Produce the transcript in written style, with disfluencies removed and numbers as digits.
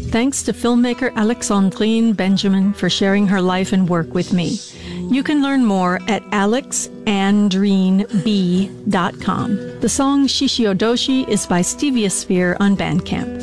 Thanks to filmmaker Alexandrine Benjamin for sharing her life and work with me. You can learn more at alexandrineb.com. The song Shishiodoshi is by Stevia Sphere on Bandcamp.